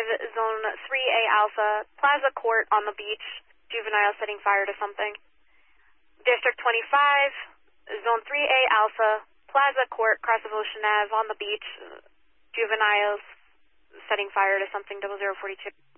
Zone 3A Alpha, Plaza Court on the beach, juvenile setting fire to something. District 25, Zone 3A Alpha, Plaza Court, cross of Ocean Ave on the beach, juveniles setting fire to something, 0042.